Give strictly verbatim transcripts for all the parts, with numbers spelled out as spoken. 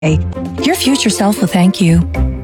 Your future self will thank you.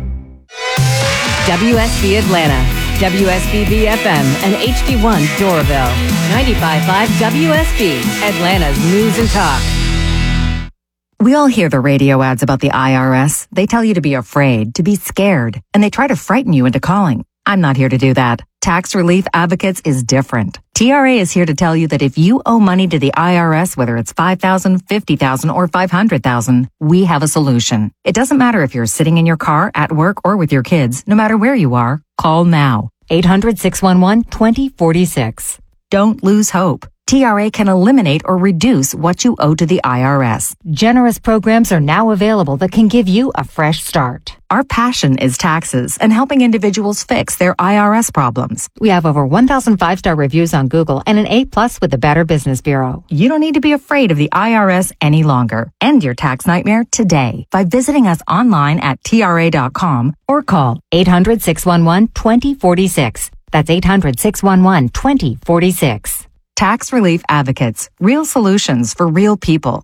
W S B Atlanta, W S B B F M, and H D one Doraville. ninety-five point five W S B, Atlanta's news and talk. We all hear the radio ads about the I R S. They tell you to be afraid, to be scared, and they try to frighten you into calling. I'm not here to do that. Tax Relief Advocates is different. T R A is here to tell you that if you owe money to the I R S, whether it's five thousand dollars, fifty thousand dollars, or five hundred thousand dollars, we have a solution. It doesn't matter if you're sitting in your car, at work, or with your kids. No matter where you are, call now. eight hundred, six one one, two zero four six. Don't lose hope. T R A can eliminate or reduce what you owe to the I R S. Generous programs are now available that can give you a fresh start. Our passion is taxes and helping individuals fix their I R S problems. We have over one thousand five-star reviews on Google and an A plus with the Better Business Bureau. You don't need to be afraid of the I R S any longer. End your tax nightmare today by visiting us online at T R A dot com or call eight hundred, six one one, two zero four six. That's eight hundred, six one one, two zero four six. Tax Relief Advocates. Real solutions for real people.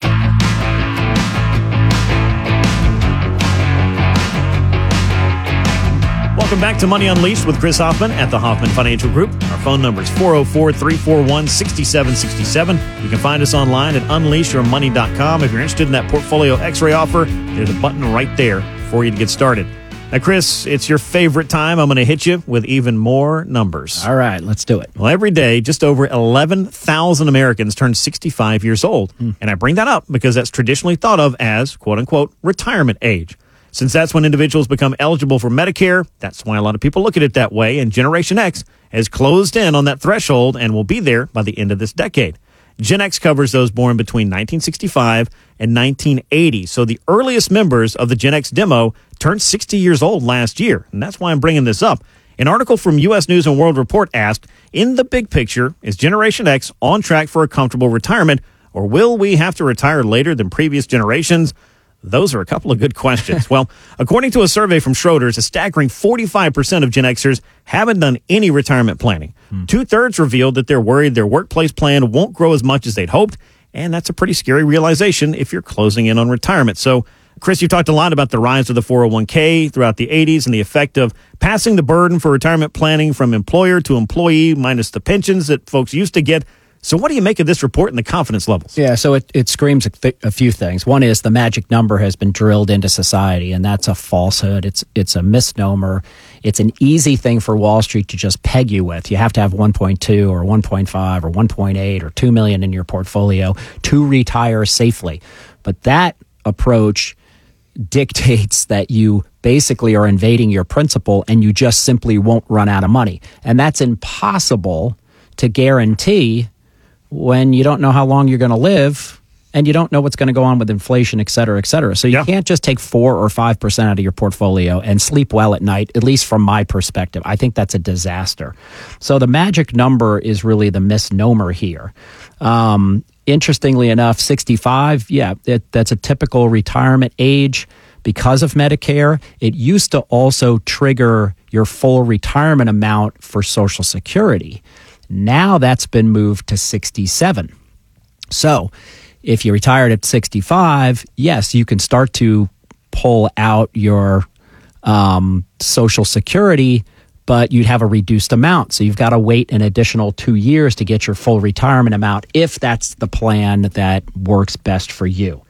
Welcome back to Money Unleashed with Chris Hoffman at the Hoffman Financial Group. Our phone number is four oh four, three four one, six seven six seven. You can find us online at unleash your money dot com. If you're interested in that portfolio x-ray offer, there's a button right there for you to get started. Now, Chris, it's your favorite time. I'm going to hit you with even more numbers. All right, let's do it. Well, every day, just over eleven thousand Americans turn sixty-five years old. Hmm. And I bring that up because that's traditionally thought of as, quote-unquote, retirement age. Since that's when individuals become eligible for Medicare, that's why a lot of people look at it that way, and Generation X has closed in on that threshold and will be there by the end of this decade. Gen X covers those born between nineteen sixty-five and nineteen eighty. So the earliest members of the Gen X demo turned sixty years old last year, and that's why I'm bringing this up. An article from U S News and World Report asked, in the big picture, is Generation X on track for a comfortable retirement, or will we have to retire later than previous generations? Those are a couple of good questions. Well, according to a survey from Schroders, a staggering forty-five percent of Gen Xers haven't done any retirement planning. Hmm. Two-thirds revealed that they're worried their workplace plan won't grow as much as they'd hoped, and that's a pretty scary realization if you're closing in on retirement. So, Chris, you talked a lot about the rise of the four oh one k throughout the eighties and the effect of passing the burden for retirement planning from employer to employee minus the pensions that folks used to get. So what do you make of this report and the confidence levels? Yeah, so it, it screams a, th- a few things. One is the magic number has been drilled into society, and that's a falsehood. It's it's a misnomer. It's an easy thing for Wall Street to just peg you with. You have to have one point two or one point five or one point eight or two million in your portfolio to retire safely. But that approach dictates that you basically are invading your principal and you just simply won't run out of money. And that's impossible to guarantee when you don't know how long you're going to live and you don't know what's going to go on with inflation, et cetera, et cetera. So you yeah. can't just take four or five percent out of your portfolio and sleep well at night, at least from my perspective. I think that's a disaster. So the magic number is really the misnomer here. Um, interestingly enough, sixty-five, yeah, it, that's a typical retirement age because of Medicare. It used to also trigger your full retirement amount for Social Security. Now that's been moved to sixty-seven. So if you retired at sixty-five, yes, you can start to pull out your um, Social Security, but you'd have a reduced amount. So you've got to wait an additional two years to get your full retirement amount if that's the plan that works best for you.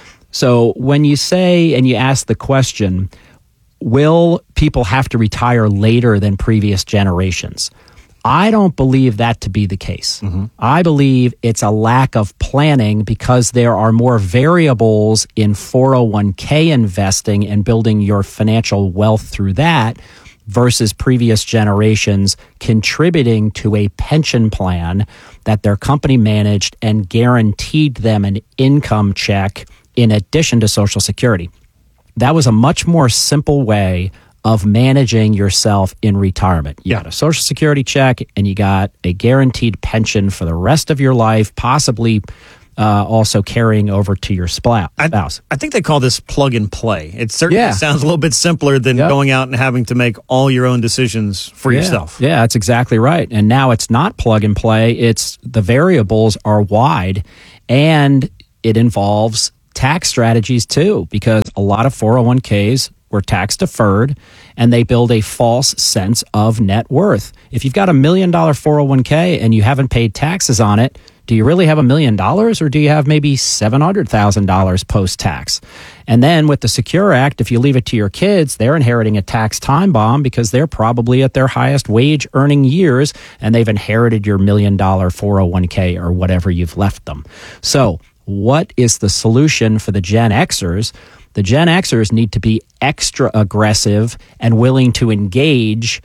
So when you say and you ask the question, will people have to retire later than previous generations? I don't believe that to be the case. Mm-hmm. I believe it's a lack of planning because there are more variables in four oh one k investing and building your financial wealth through that versus previous generations contributing to a pension plan that their company managed and guaranteed them an income check in addition to Social Security. That was a much more simple way of managing yourself in retirement. You got a Social Security check and you got a guaranteed pension for the rest of your life, possibly uh, also carrying over to your spouse. I, I think they call this plug and play. It certainly yeah. sounds a little bit simpler than yep. going out and having to make all your own decisions for yeah. yourself. Yeah, that's exactly right. And now it's not plug and play. It's the variables are wide and it involves tax strategies too, because a lot of four oh one k's were tax deferred and they build a false sense of net worth. If you've got a million dollar four oh one k and you haven't paid taxes on it, do you really have a million dollars or do you have maybe seven hundred thousand dollars post-tax? And then with the Secure Act, if you leave it to your kids, they're inheriting a tax time bomb because they're probably at their highest wage earning years and they've inherited your million dollar four oh one k or whatever you've left them. So what is the solution for the Gen Xers? The Gen Xers need to be extra aggressive and willing to engage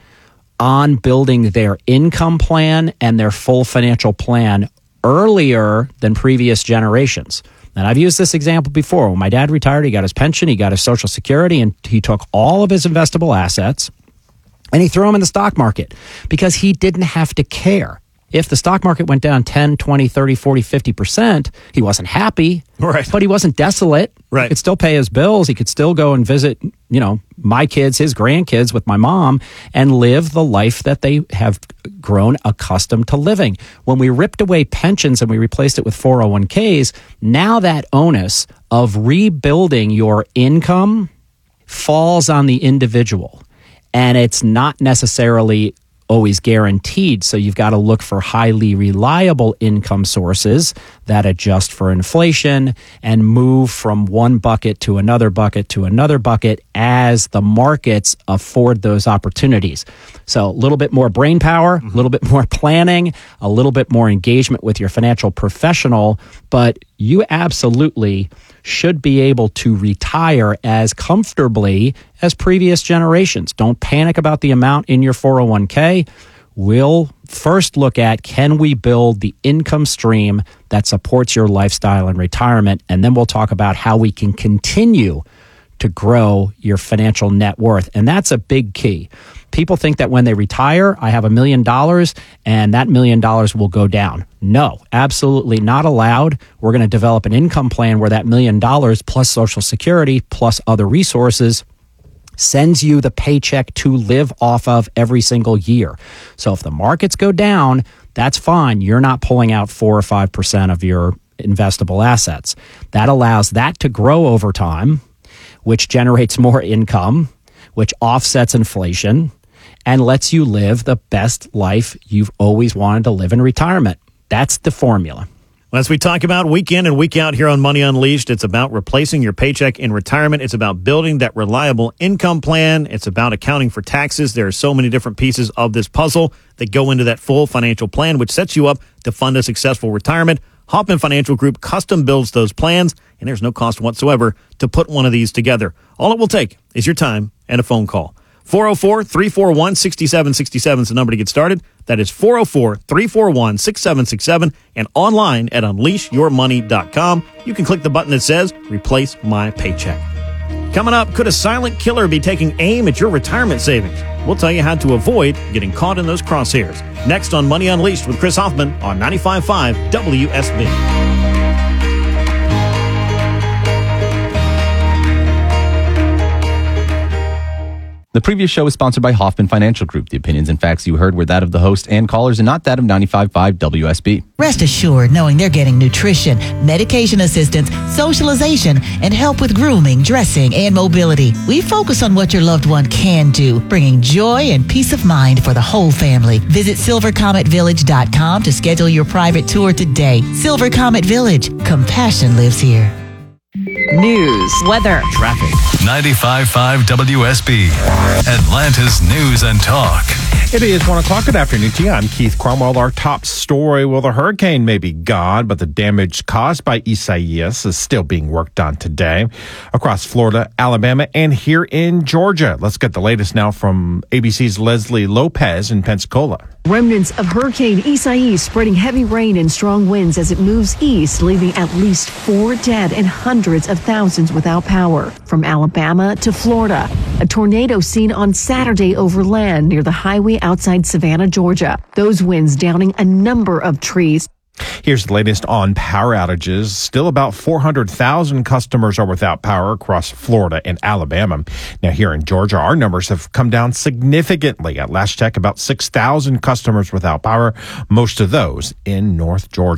on building their income plan and their full financial plan earlier than previous generations. And I've used this example before. When my dad retired, he got his pension, he got his Social Security, and he took all of his investable assets and he threw them in the stock market because he didn't have to care. If the stock market went down ten, twenty, thirty, forty, fifty percent, he wasn't happy, right. But he wasn't desolate. Right. He could still pay his bills. He could still go and visit, you know, my kids, his grandkids with my mom and live the life that they have grown accustomed to living. When we ripped away pensions and we replaced it with four oh one k's, now that onus of rebuilding your income falls on the individual. And it's not necessarily always guaranteed. So you've got to look for highly reliable income sources that adjust for inflation and move from one bucket to another bucket to another bucket as the markets afford those opportunities. So a little bit more brain power, a little bit more planning, a little bit more engagement with your financial professional, but you absolutely should be able to retire as comfortably as previous generations. Don't panic about the amount in your four oh one k. We'll first look at, can we build the income stream that supports your lifestyle and retirement? And then we'll talk about how we can continue to grow your financial net worth. And that's a big key. People think that when they retire, I have a million dollars and that million dollars will go down. No, absolutely not allowed. We're going to develop an income plan where that million dollars plus Social Security plus other resources sends you the paycheck to live off of every single year. So if the markets go down, that's fine. You're not pulling out four or five percent of your investable assets. That allows that to grow over time, which generates more income, which offsets inflation, and lets you live the best life you've always wanted to live in retirement. That's the formula. Well, as we talk about week in and week out here on Money Unleashed, it's about replacing your paycheck in retirement. It's about building that reliable income plan. It's about accounting for taxes. There are so many different pieces of this puzzle that go into that full financial plan, which sets you up to fund a successful retirement. Hoffman Financial Group custom builds those plans, and there's no cost whatsoever to put one of these together. All it will take is your time and a phone call. four oh four, three four one, six seven six seven is the number to get started. That is four oh four, three four one, six seven six seven and online at unleash your money dot com. You can click the button that says Replace My Paycheck. Coming up, could a silent killer be taking aim at your retirement savings? We'll tell you how to avoid getting caught in those crosshairs. Next on Money Unleashed with Chris Hoffman on ninety-five point five W S B. The previous show was sponsored by Hoffman Financial Group. The opinions and facts you heard were that of the host and callers and not that of ninety-five point five W S B. Rest assured knowing they're getting nutrition, medication assistance, socialization, and help with grooming, dressing, and mobility. We focus on what your loved one can do, bringing joy and peace of mind for the whole family. Visit silver comet village dot com to schedule your private tour today. Silver Comet Village. Compassion lives here. News, weather, Traffic. ninety-five point five W S B, Atlanta's News and Talk. It is one o'clock. Good afternoon to you. I'm Keith Cromwell. Our top story, well, the hurricane may be gone, but the damage caused by Isaias is still being worked on today across Florida, Alabama, and here in Georgia. Let's get the latest now from A B C's Leslie Lopez in Pensacola. Remnants of Hurricane Isaias spreading heavy rain and strong winds as it moves east, leaving at least four dead and hundreds of thousands without power. From Alabama to Florida, a tornado seen on Saturday over land near the highway outside Savannah, Georgia. Those winds downing a number of trees. Here's the latest on power outages. Still about four hundred thousand customers are without power across Florida and Alabama. Now here in Georgia, our numbers have come down significantly. At last check, about six thousand customers without power, most of those in North Georgia.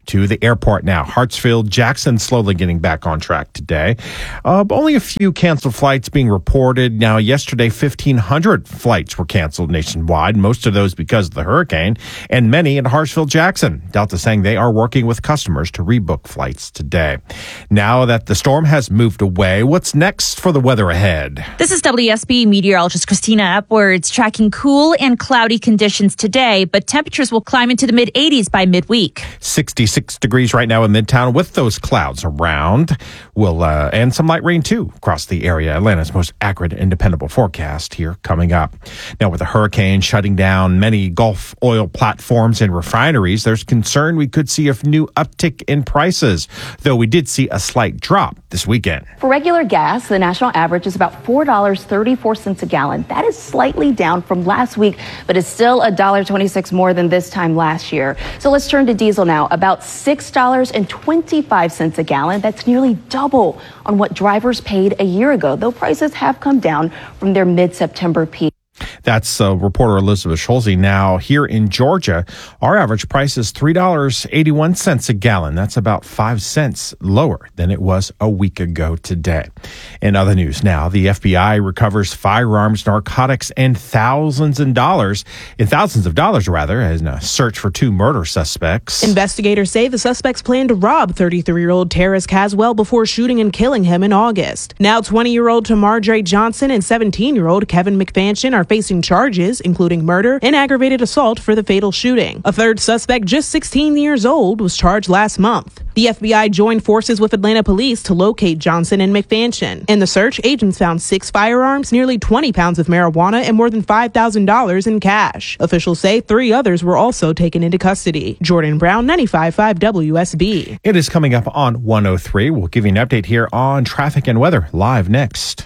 to the airport now. Hartsfield Jackson slowly getting back on track today. Uh, only a few canceled flights being reported. Now, yesterday, fifteen hundred flights were canceled nationwide, most of those because of the hurricane, and many at Hartsfield Jackson. Delta saying they are working with customers to rebook flights today. Now that the storm has moved away, what's next for the weather ahead? This is W S B meteorologist Christina Upwards tracking cool and cloudy conditions today, but temperatures will climb into the mid eighties by midweek. sixty-six degrees right now in Midtown with those clouds around. We'll, uh, and some light rain too across the area. Atlanta's most accurate and dependable forecast here coming up. Now, with the hurricane shutting down many Gulf oil platforms and refineries, there's concern we could see a new uptick in prices, though we did see a slight drop this weekend. For regular gas, the national average is about four dollars and thirty-four cents a gallon. That is slightly down from last week, but is still one dollar and twenty-six cents more than this time last year. So let's turn to diesel now. About six dollars and twenty-five cents a gallon. That's nearly double on what drivers paid a year ago, though prices have come down from their mid-September peak. That's uh, reporter Elizabeth Schulze. Now, here in Georgia, our average price is three dollars and eighty-one cents a gallon. That's about five cents lower than it was a week ago today. In other news now, the F B I recovers firearms, narcotics, and thousands of dollars, in thousands of dollars rather, in a search for two murder suspects. Investigators say the suspects planned to rob thirty-three-year-old Terrace Caswell before shooting and killing him in August. Now, twenty-year-old Tamar Dre Johnson and seventeen-year-old Kevin McFansion are facing charges, including murder and aggravated assault for the fatal shooting. A third suspect, just sixteen years old, was charged last month. The F B I joined forces with Atlanta police to locate Johnson and McFansion. In the search, agents found six firearms, nearly twenty pounds of marijuana, and more than five thousand dollars in cash. Officials say three others were also taken into custody. Jordan Brown, ninety-five point five W S B. It is coming up on one oh three. We'll give you an update here on traffic and weather live next.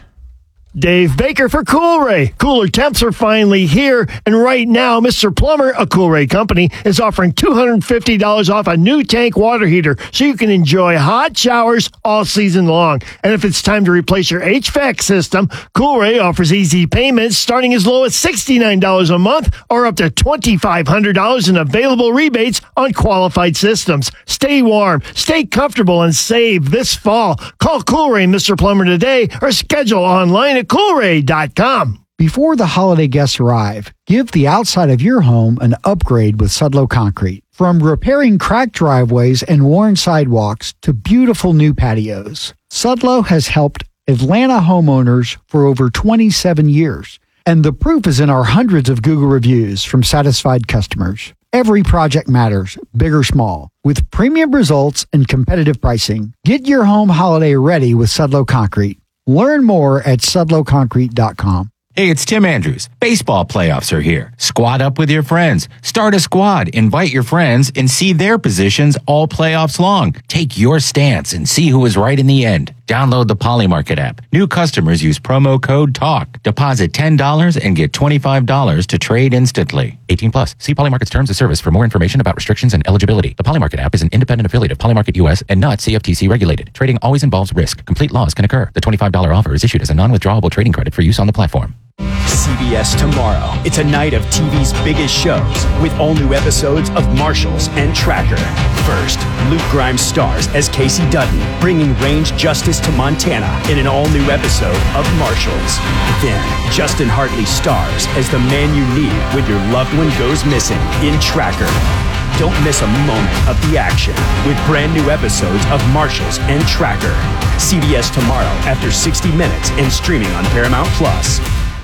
Dave Baker for Coolray. Cooler temps are finally here, and right now, Mister Plumber, a Coolray company, is offering two hundred fifty dollars off a new tank water heater so you can enjoy hot showers all season long. And if it's time to replace your H V A C system, Coolray offers easy payments starting as low as sixty-nine dollars a month or up to twenty-five hundred dollars in available rebates on qualified systems. Stay warm, stay comfortable, and save this fall. Call Coolray Mister Plumber today or schedule online at Coolray dot com. Before the holiday guests arrive, give the outside of your home an upgrade with Sudlow Concrete. From repairing cracked driveways and worn sidewalks to beautiful new patios, Sudlow has helped Atlanta homeowners for over twenty-seven years. And the proof is in our hundreds of Google reviews from satisfied customers. Every project matters, big or small. With premium results and competitive pricing, get your home holiday ready with Sudlow Concrete. Learn more at sudlow concrete dot com. Hey, it's Tim Andrews. Baseball playoffs are here. Squad up with your friends. Start a squad, invite your friends, and see their positions all playoffs long. Take your stance and see who is right in the end. Download the Polymarket app. New customers use promo code TALK. Deposit ten dollars and get twenty-five dollars to trade instantly. eighteen plus. See Polymarket's terms of service for more information about restrictions and eligibility. The Polymarket app is an independent affiliate of Polymarket U S and not C F T C regulated. Trading always involves risk. Complete loss can occur. The twenty-five dollars offer is issued as a non-withdrawable trading credit for use on the platform. C B S Tomorrow. It's a night of T V's biggest shows with all new episodes of Marshals and Tracker. First, Luke Grimes stars as Casey Dutton, bringing range justice to Montana in an all-new episode of Marshals. Then, Justin Hartley stars as the man you need when your loved one goes missing in Tracker. Don't miss a moment of the action with brand new episodes of Marshals and Tracker. C B S Tomorrow after sixty minutes and streaming on Paramount Plus.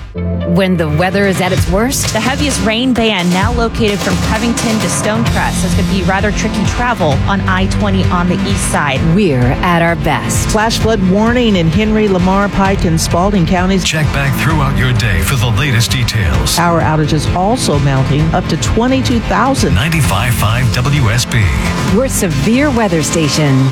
When the weather is at its worst, The heaviest rain band, now located from Covington to Stonecrest, is going to be rather tricky travel on I twenty on the east side. We're at our best. Flash flood warning in Henry, Lamar, Pike, and Spalding counties. Check back throughout your day for the latest details. Power outages also mounting up to twenty-two thousand. ninety-five point five W S B. Your severe weather station.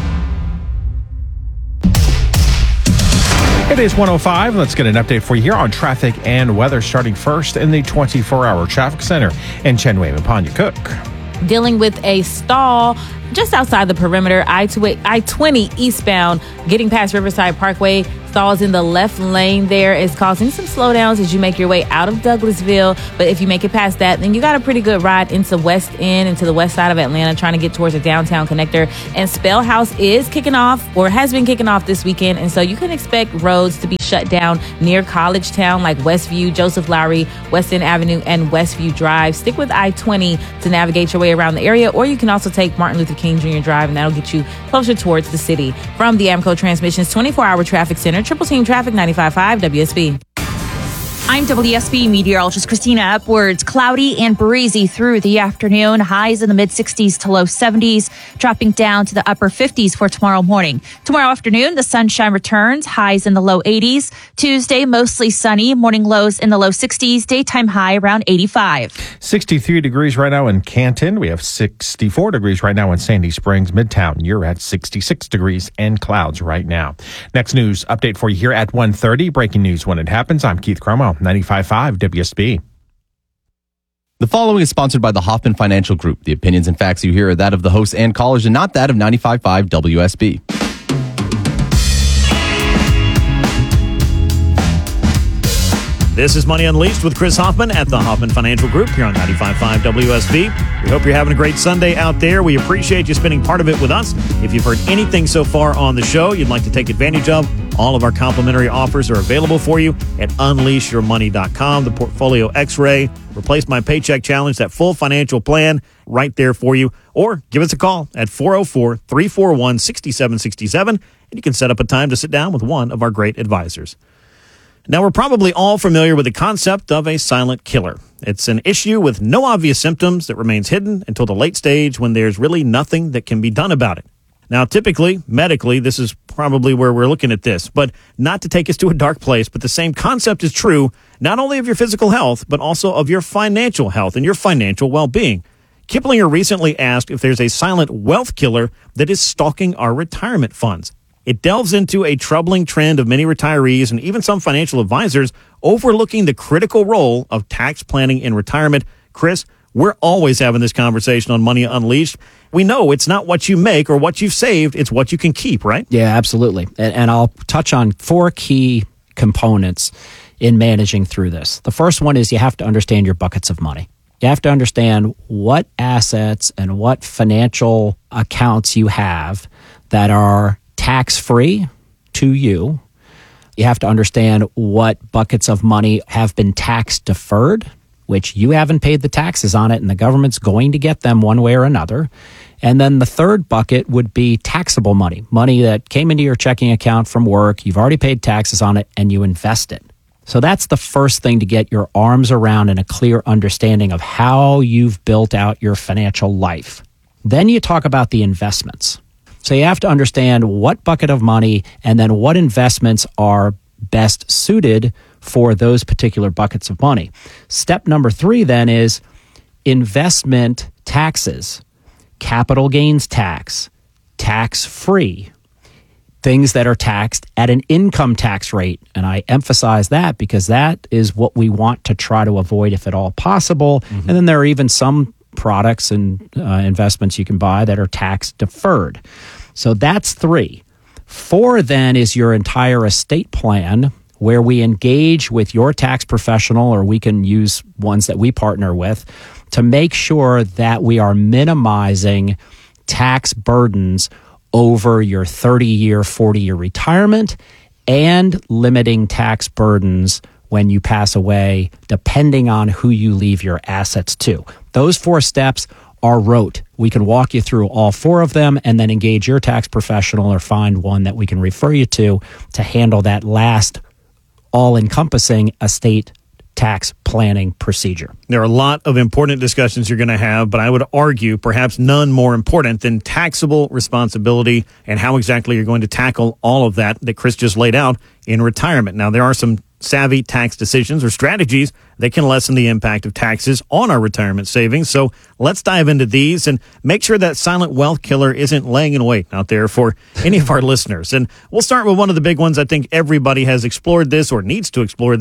It is one oh five. Let's get an update for you here on traffic and weather, starting first in the twenty-four hour traffic center. And Chen Wei and Panya Cook. Dealing with a stall just outside the perimeter, I twenty eastbound, getting past Riverside Parkway. stalls in the left lane there is causing some slowdowns as you make your way out of Douglasville. But if you make it past that, then you got a pretty good ride into West End, into the west side of Atlanta, trying to get towards the downtown connector. And Spell House is kicking off, or has been kicking off this weekend. And so you can expect roads to be shut down near College Town, like Westview, Joseph Lowry, West End Avenue, and Westview Drive. Stick with I twenty to navigate your way around the area, or you can also take Martin Luther King Junior Drive, and that'll get you closer towards the city. From the Amco Transmissions twenty-four hour Traffic Center, Triple Team Traffic, ninety-five point five W S B. I'm W S B meteorologist Christina Upwards. Cloudy and breezy through the afternoon. Highs in the mid sixties to low seventies, dropping down to the upper fifties for tomorrow morning. Tomorrow afternoon, the sunshine returns. Highs in the low eighties. Tuesday, mostly sunny. Morning lows in the low sixties. Daytime high around eighty-five. sixty-three degrees right now in Canton. We have sixty-four degrees right now in Sandy Springs, Midtown. You're at sixty-six degrees and clouds right now. Next news update for you here at one thirty. Breaking news when it happens. I'm Keith Cromwell. ninety-five point five W S B. The following is sponsored by the Hoffman Financial Group. The opinions and facts you hear are that of the hosts and callers and not that of ninety-five point five W S B. This is Money Unleashed with Chris Hoffman at the Hoffman Financial Group here on ninety-five point five W S B. We hope you're having a great Sunday out there. We appreciate you spending part of it with us. If you've heard anything so far on the show you'd like to take advantage of, all of our complimentary offers are available for you at unleash your money dot com. The Portfolio X-Ray, Replace My Paycheck Challenge, that full financial plan right there for you. Or give us a call at four oh four, three four one, six seven six seven, and you can set up a time to sit down with one of our great advisors. Now, we're probably all familiar with the concept of a silent killer. It's an issue with no obvious symptoms that remains hidden until the late stage when there's really nothing that can be done about it. Now, typically, medically, this is probably where we're looking at this, but not to take us to a dark place, but the same concept is true not only of your physical health, but also of your financial health and your financial well-being. Kiplinger recently asked if there's a silent wealth killer that is stalking our retirement funds. It delves into a troubling trend of many retirees and even some financial advisors overlooking the critical role of tax planning in retirement. Chris, we're always having this conversation on Money Unleashed. We know it's not what you make or what you've saved, it's what you can keep, right? Yeah, absolutely. And, and I'll touch on four key components in managing through this. The first one is you have to understand your buckets of money. You have to understand what assets and what financial accounts you have that are tax-free to you. You have to understand what buckets of money have been tax deferred, which you haven't paid the taxes on it and the government's going to get them one way or another. And then the third bucket would be taxable money, money that came into your checking account from work, you've already paid taxes on it, and you invest it. So that's the first thing to get your arms around and a clear understanding of how you've built out your financial life. Then you talk about the investments. So you have to understand what bucket of money and then what investments are best suited for those particular buckets of money. Step number three then is investment taxes, capital gains tax, tax-free, things that are taxed at an income tax rate. And I emphasize that because that is what we want to try to avoid if at all possible. Mm-hmm. And then there are even some products and uh, investments you can buy that are tax deferred. So that's three. Four then is your entire estate plan, where we engage with your tax professional, or we can use ones that we partner with, to make sure that we are minimizing tax burdens over your thirty-year, forty-year retirement and limiting tax burdens when you pass away, depending on who you leave your assets to. Those four steps are rote. We can walk you through all four of them and then engage your tax professional or find one that we can refer you to to handle that last all-encompassing estate tax planning procedure. There are a lot of important discussions you're going to have, but I would argue perhaps none more important than taxable responsibility and how exactly you're going to tackle all of that that Chris just laid out in retirement. Now, there are some savvy tax decisions or strategies that can lessen the impact of taxes on our retirement savings. So let's dive into these and make sure that silent wealth killer isn't laying in wait out there for any of our listeners. And we'll start with one of the big ones. I think everybody has explored this or needs to explore this.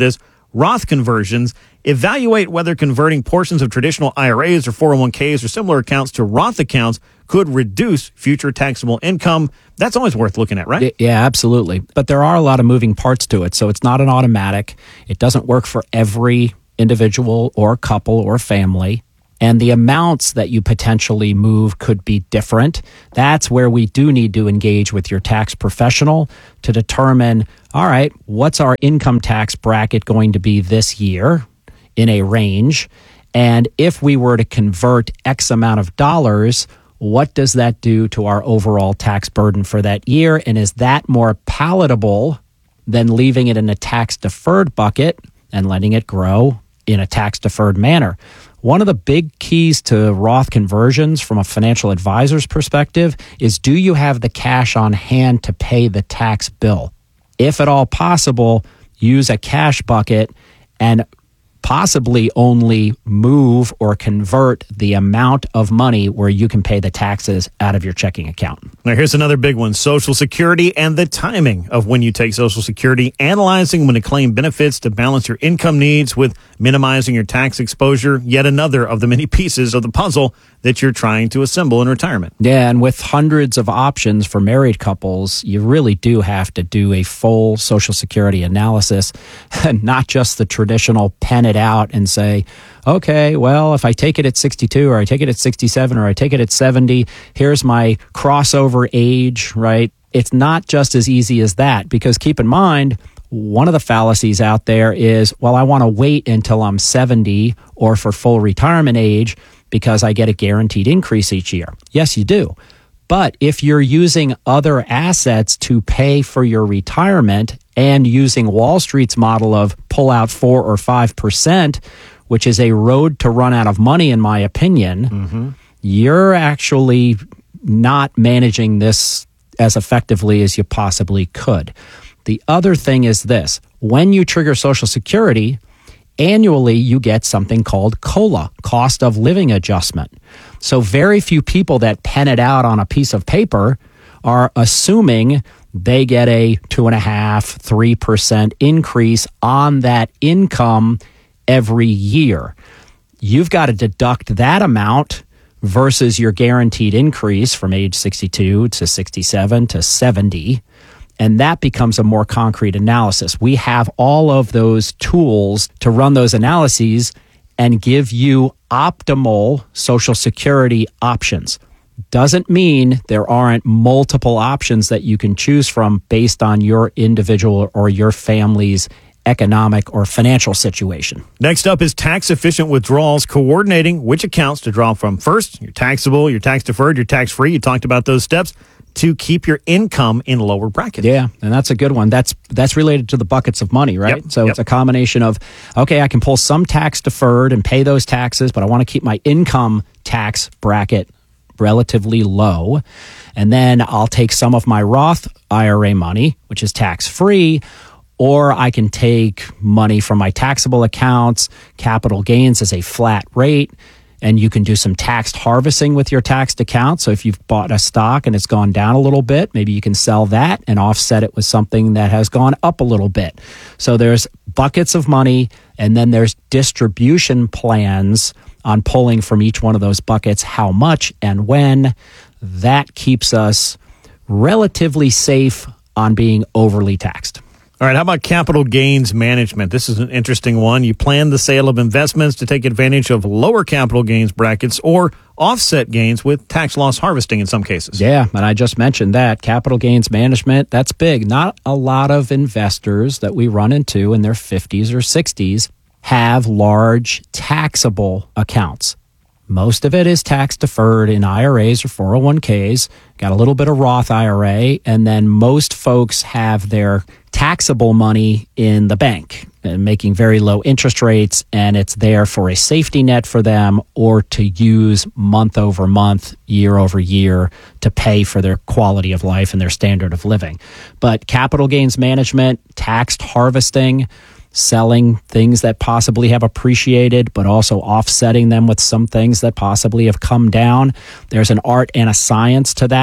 Roth conversions. Evaluate whether converting portions of traditional I R As or four oh one k's or similar accounts to Roth accounts could reduce future taxable income. That's always worth looking at, right? Yeah, absolutely. But there are a lot of moving parts to it, so it's not an automatic. It doesn't work for every individual or couple or family. And the amounts that you potentially move could be different. That's where we do need to engage with your tax professional to determine, all right, what's our income tax bracket going to be this year in a range? And if we were to convert X amount of dollars, what does that do to our overall tax burden for that year? And is that more palatable than leaving it in a tax deferred bucket and letting it grow in a tax deferred manner? One of the big keys to Roth conversions from a financial advisor's perspective is, do you have the cash on hand to pay the tax bill? If at all possible, use a cash bucket and possibly only move or convert the amount of money where you can pay the taxes out of your checking account. Now, here's another big one: Social Security and the timing of when you take Social Security, analyzing when to claim benefits to balance your income needs with minimizing your tax exposure. Yet another of the many pieces of the puzzle that you're trying to assemble in retirement. Yeah, and with hundreds of options for married couples, you really do have to do a full Social Security analysis, not just the traditional pen it out and say, okay, well, if I take it at sixty-two or I take it at sixty-seven or I take it at seventy, here's my crossover age, right? It's not just as easy as that, because keep in mind, one of the fallacies out there is, well, I want to wait until I'm seventy or for full retirement age because I get a guaranteed increase each year. Yes, you do. But if you're using other assets to pay for your retirement and using Wall Street's model of pull out four or five percent, which is a road to run out of money, in my opinion, mm-hmm. you're actually not managing this as effectively as you possibly could. The other thing is this: when you trigger Social Security, annually you get something called COLA, cost of living adjustment. So very few people that pen it out on a piece of paper are assuming they get a two and a half, three percent increase on that income every year. You've got to deduct that amount versus your guaranteed increase from age sixty-two to sixty-seven to seventy. And that becomes a more concrete analysis. We have all of those tools to run those analyses and give you optimal Social Security options. Doesn't mean there aren't multiple options that you can choose from based on your individual or your family's economic or financial situation. Next up is tax-efficient withdrawals, coordinating which accounts to draw from first: your taxable, your tax-deferred, your tax-free. You talked about those steps to keep your income in lower brackets. Yeah, and that's a good one. That's that's related to the buckets of money, right? Yep, so yep. It's a combination of, okay, I can pull some tax deferred and pay those taxes, but I want to keep my income tax bracket relatively low. And then I'll take some of my Roth I R A money, which is tax-free, or I can take money from my taxable accounts. Capital gains is a flat rate, and you can do some taxed harvesting with your taxed account. So if you've bought a stock and it's gone down a little bit, maybe you can sell that and offset it with something that has gone up a little bit. So there's buckets of money, and then there's distribution plans on pulling from each one of those buckets how much and when. That keeps us relatively safe on being overly taxed. All right, how about capital gains management? This is an interesting one. You plan the sale of investments to take advantage of lower capital gains brackets or offset gains with tax loss harvesting in some cases. Yeah, and I just mentioned that. Capital gains management, that's big. Not a lot of investors that we run into in their fifties or sixties have large taxable accounts. Most of it is tax deferred in I R As or four oh one k's, got a little bit of Roth I R A, and then most folks have their taxable money in the bank and making very low interest rates, and it's there for a safety net for them or to use month over month, year over year to pay for their quality of life and their standard of living. But capital gains management, taxed harvesting, selling things that possibly have appreciated, but also offsetting them with some things that possibly have come down. There's an art and a science to that,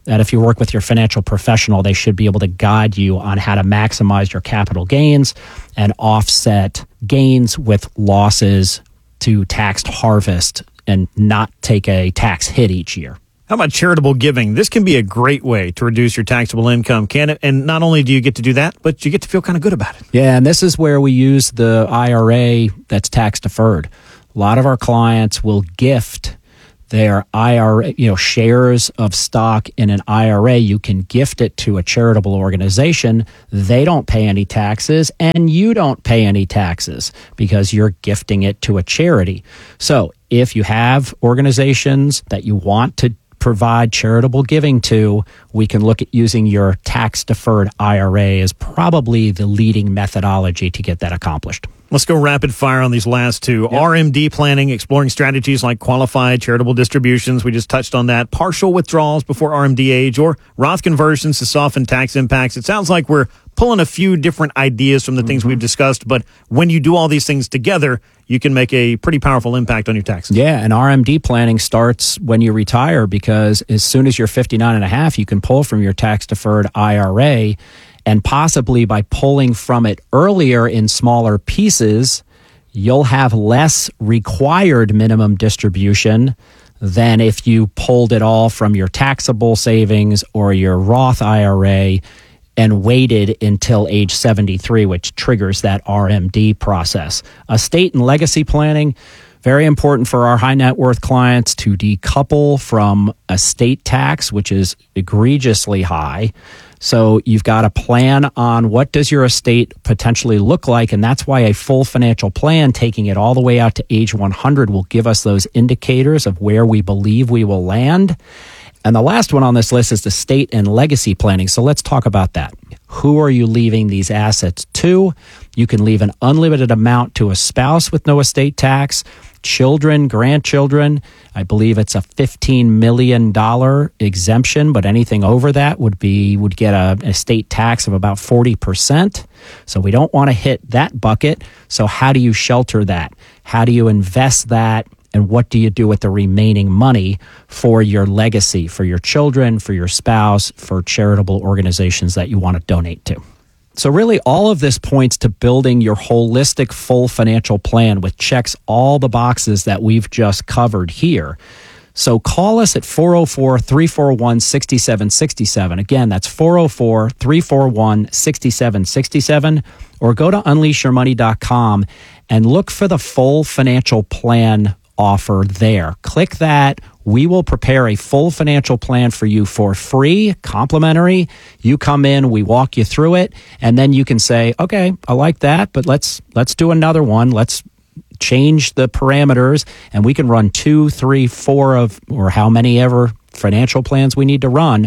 that if you work with your financial professional, they should be able to guide you on how to maximize your capital gains and offset gains with losses to taxed harvest and not take a tax hit each year. How about charitable giving? This can be a great way to reduce your taxable income, can it? And not only do you get to do that, but you get to feel kind of good about it. Yeah, and this is where we use the I R A that's tax deferred. A lot of our clients will gift their I R A, you know, shares of stock in an I R A. You can gift it to a charitable organization. They don't pay any taxes, and you don't pay any taxes because you're gifting it to a charity. So if you have organizations that you want to provide charitable giving to, we can look at using your tax-deferred I R A as probably the leading methodology to get that accomplished. Let's go rapid fire on these last two. Yep. R M D planning, exploring strategies like qualified charitable distributions. We just touched on that. Partial withdrawals before R M D age, or Roth conversions to soften tax impacts. It sounds like we're pulling a few different ideas from the mm-hmm. things we've discussed, but when you do all these things together, you can make a pretty powerful impact on your taxes. Yeah, and R M D planning starts when you retire, because as soon as you're fifty-nine and a half, you can pull from your tax-deferred I R A. And possibly by pulling from it earlier in smaller pieces, you'll have less required minimum distribution than if you pulled it all from your taxable savings or your Roth I R A and waited until age seventy-three, which triggers that R M D process. Estate and legacy planning, very important for our high net worth clients to decouple from estate tax, which is egregiously high. So you've got to plan on what does your estate potentially look like, and that's why a full financial plan, taking it all the way out to age one hundred, will give us those indicators of where we believe we will land. And the last one on this list is the estate and legacy planning. So let's talk about that. Who are you leaving these assets to? You can leave an unlimited amount to a spouse with no estate tax, children, grandchildren. I believe it's a fifteen million dollars exemption, but anything over that would be would get a, an estate tax of about forty percent. So we don't want to hit that bucket. So how do you shelter that? How do you invest that? And what do you do with the remaining money for your legacy, for your children, for your spouse, for charitable organizations that you want to donate to? So really, all of this points to building your holistic, full financial plan, which checks all the boxes that we've just covered here. So call us at four oh four, three four one, six seven six seven. Again, that's four oh four, three four one, six seven six seven. Or go to unleash your money dot com and look for the full financial plan offer there. Click that. We will prepare a full financial plan for you for free, complimentary. You come in, we walk you through it, and then you can say, okay, I like that, but let's let's do another one. Let's change the parameters, and we can run two, three, four of, or how many ever financial plans we need to run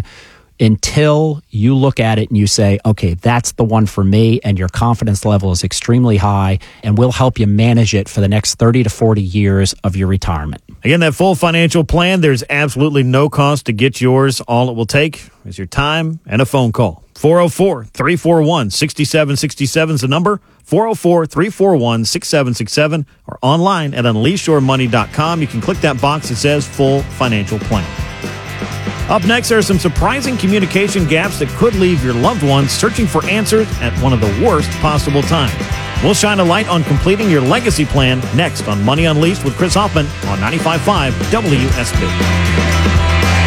until you look at it and you say, okay, that's the one for me, and your confidence level is extremely high, and we'll help you manage it for the next thirty to forty years of your retirement. Again, that full financial plan, there's absolutely no cost to get yours. All it will take is your time and a phone call. four oh four, three four one, six seven six seven is the number. four oh four, three four one, six seven six seven, or online at unleash your money dot com. You can click that box that says full financial plan. Up next, there are some surprising communication gaps that could leave your loved ones searching for answers at one of the worst possible times. We'll shine a light on completing your legacy plan next on Money Unleashed with Chris Hoffman on ninety-five point five W S B.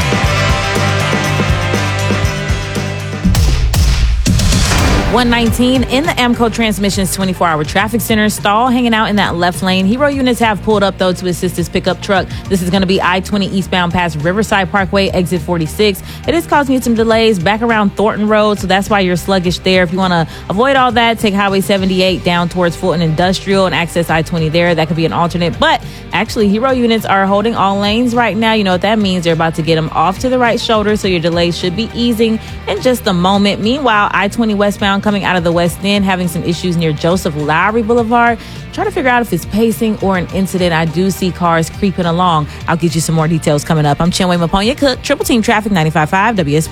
one nineteen in the Amco Transmissions twenty-four hour traffic center. Stall hanging out in that left lane. Hero units have pulled up, though, to assist his pickup truck. This is going to be I twenty eastbound past Riverside Parkway, exit forty-six. It is causing you some delays back around Thornton Road, so that's why you're sluggish there. If you want to avoid all that, take Highway seventy-eight down towards Fulton Industrial and access I twenty there. That could be an alternate. But actually, Hero units are holding all lanes right now. You know what that means. They're about to get them off to the right shoulder, so your delays should be easing in just a moment. Meanwhile, I twenty westbound coming out of the West End, having some issues near Joseph Lowry Boulevard. Trying to figure out if it's pacing or an incident. I do see cars creeping along. I'll get you some more details coming up. I'm Chinwe Maponya Cook, Triple Team Traffic, ninety-five point five W S B.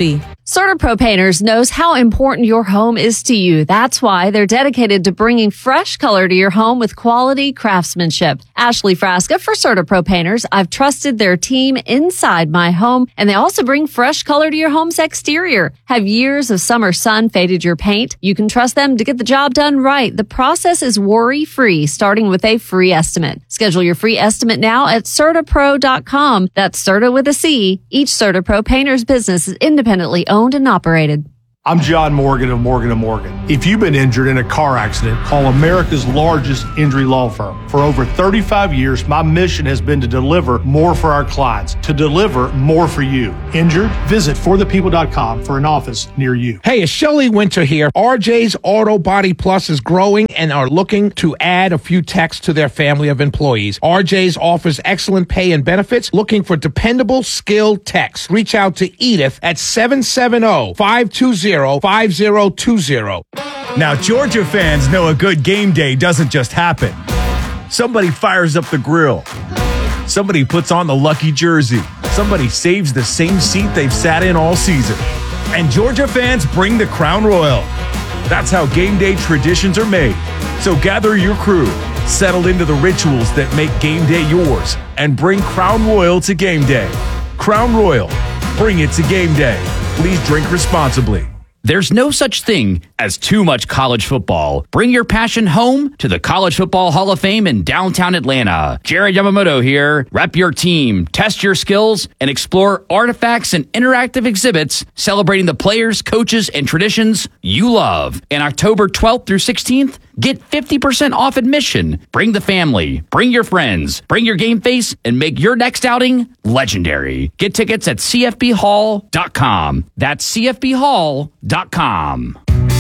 CertaPro Painters knows how important your home is to you. That's why they're dedicated to bringing fresh color to your home with quality craftsmanship. Ashley Frasca for CertaPro Painters. I've trusted their team inside my home, and they also bring fresh color to your home's exterior. Have years of summer sun faded your paint? You can trust them to get the job done right. The process is worry-free, starting with a free estimate. Schedule your free estimate now at Certa Pro dot com. That's Certa with a C. Each CertaPro Painters business is independently owned and operated. I'm John Morgan of Morgan and Morgan. If you've been injured in a car accident, call America's largest injury law firm. For over thirty-five years, my mission has been to deliver more for our clients, to deliver more for you. Injured? Visit for the people dot com for an office near you. Hey, it's Shelley Winter here. R J's Auto Body Plus is growing and are looking to add a few techs to their family of employees. R J's offers excellent pay and benefits, looking for dependable, skilled techs. Reach out to Edith at seven seven zero, five two zero, five zero two zero. Now, Georgia fans know a good game day doesn't just happen. Somebody fires up the grill. Somebody puts on the lucky jersey. Somebody saves the same seat they've sat in all season. And Georgia fans bring the Crown Royal. That's how game day traditions are made. So gather your crew, settle into the rituals that make game day yours, and bring Crown Royal to game day. Crown Royal, bring it to game day. Please drink responsibly. There's no such thing as too much college football. Bring your passion home to the College Football Hall of Fame in downtown Atlanta. Jared Yamamoto here. Rep your team, test your skills, and explore artifacts and interactive exhibits celebrating the players, coaches, and traditions you love. And October twelfth through sixteenth, get fifty percent off admission. Bring the family, bring your friends, bring your game face, and make your next outing legendary. Get tickets at c f b hall dot com. That's c f b hall dot com.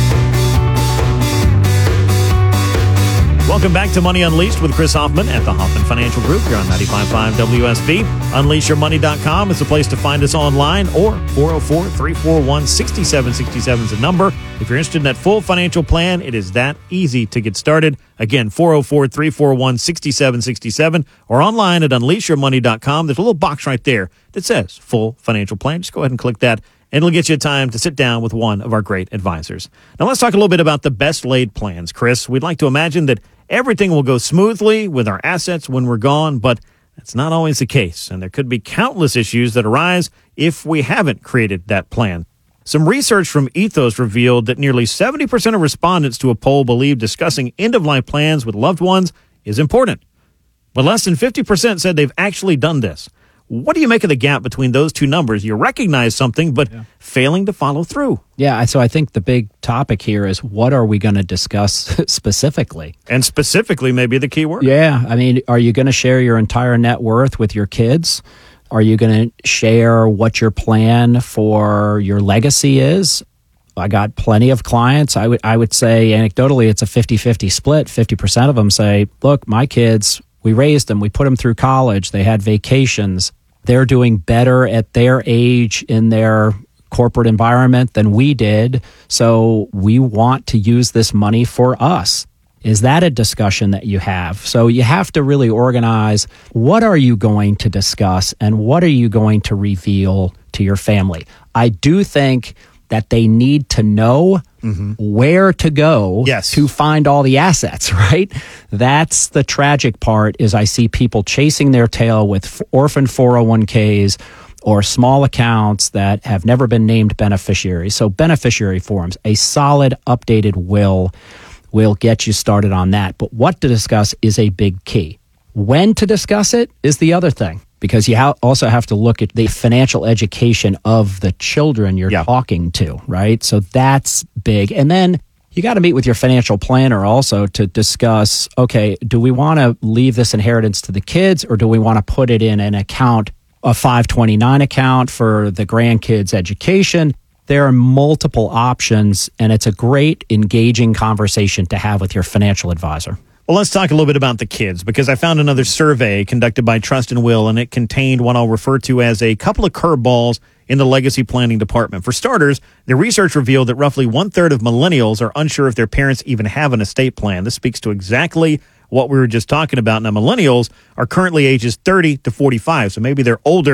Welcome back to Money Unleashed with Chris Hoffman at the Hoffman Financial Group. You're on ninety-five point five W S B. unleash your money dot com is the place to find us online, or four oh four, three four one, six seven six seven is the number. If you're interested in that full financial plan, it is that easy to get started. Again, four oh four, three four one, six seven six seven, or online at unleash your money dot com. There's a little box right there that says full financial plan. Just go ahead and click that, and it'll get you time to sit down with one of our great advisors. Now, let's talk a little bit about the best laid plans, Chris. We'd like to imagine that everything will go smoothly with our assets when we're gone, but that's not always the case, and there could be countless issues that arise if we haven't created that plan. Some research from Ethos revealed that nearly seventy percent of respondents to a poll believe discussing end-of-life plans with loved ones is important, but less than fifty percent said they've actually done this. What do you make of the gap between those two numbers? You recognize something, but yeah. failing to follow through. Yeah, so I think the big topic here is, what are we going to discuss specifically? And specifically may be the key word. Yeah, I mean, are you going to share your entire net worth with your kids? Are you going to share what your plan for your legacy is? I got plenty of clients. I would I would say anecdotally it's a fifty-fifty split. fifty percent of them say, look, my kids, we raised them, we put them through college, they had vacations. They're doing better at their age in their corporate environment than we did, so we want to use this money for us. Is that a discussion that you have? So you have to really organize, what are you going to discuss and what are you going to reveal to your family? I do think that they need to know mm-hmm. where to go yes. to find all the assets, right? That's the tragic part, is I see people chasing their tail with orphan four oh one k's or small accounts that have never been named beneficiaries. So beneficiary forms, a solid updated will will get you started on that. But what to discuss is a big key. When to discuss it is the other thing, because you ha- also have to look at the financial education of the children you're yeah. talking to, right? So that's big. And then you got to meet with your financial planner also to discuss, okay, do we want to leave this inheritance to the kids, or do we want to put it in an account, a five twenty-nine account for the grandkids' education? There are multiple options, and it's a great, engaging conversation to have with your financial advisor. Well, let's talk a little bit about the kids, because I found another survey conducted by Trust and Will, and it contained what I'll refer to as a couple of curveballs in the legacy planning department. For starters, the research revealed that roughly one-third of millennials are unsure if their parents even have an estate plan. This speaks to exactly what we were just talking about. Now, millennials are currently ages thirty to forty-five, so maybe they're older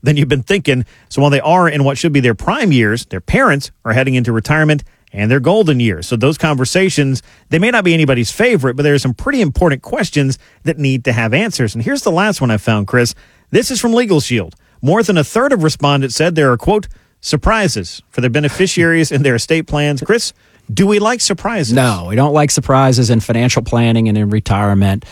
than you've been thinking. So while they are in what should be their prime years, their parents are heading into retirement and their golden years. So those conversations, they may not be anybody's favorite, but there are some pretty important questions that need to have answers. And here's the last one I found, Chris. This is from Legal Shield. More than a third of respondents said there are, quote, surprises for their beneficiaries in their estate plans. Chris, do we like surprises? No, we don't like surprises in financial planning and in retirement,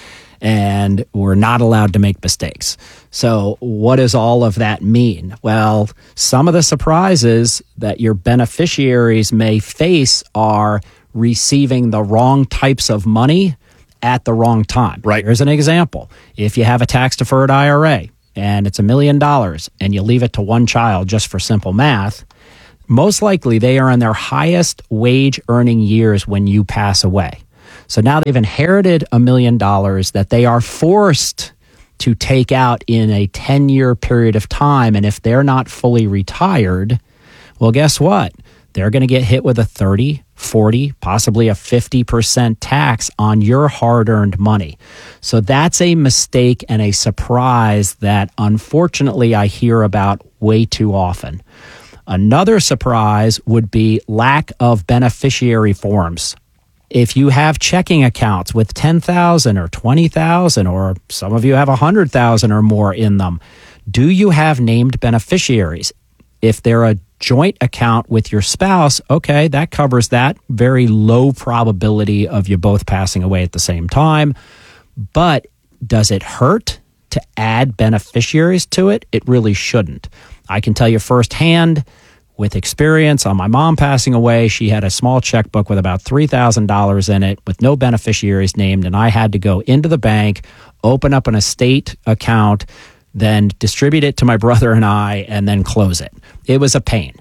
and we're not allowed to make mistakes. So what does all of that mean? Well, some of the surprises that your beneficiaries may face are receiving the wrong types of money at the wrong time. Right. Here's an example. If you have a tax-deferred I R A and it's a million dollars and you leave it to one child just for simple math, most likely they are in their highest wage earning years when you pass away. So now they've inherited a million dollars that they are forced to take out in a ten-year period of time. And if they're not fully retired, well, guess what? They're going to get hit with a thirty, forty, possibly a fifty percent tax on your hard-earned money. So that's a mistake and a surprise that unfortunately I hear about way too often. Another surprise would be lack of beneficiary forms. If you have checking accounts with ten thousand or twenty thousand, or some of you have one hundred thousand or more in them, do you have named beneficiaries? If they're a joint account with your spouse, okay, that covers that. Very low probability of you both passing away at the same time. But does it hurt to add beneficiaries to it? It really shouldn't. I can tell you firsthand, with experience, on my mom passing away, she had a small checkbook with about three thousand dollars in it with no beneficiaries named, and I had to go into the bank, open up an estate account, then distribute it to my brother and I, and then close it. It was a pain.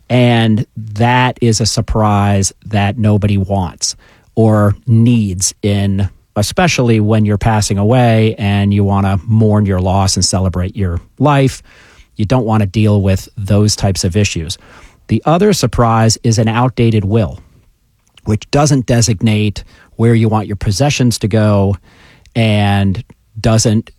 And that is a surprise that nobody wants or needs in, especially when you're passing away and you want to mourn your loss and celebrate your life. You don't want to deal with those types of issues. The other surprise is an outdated will, which doesn't designate where you want your possessions to go and doesn't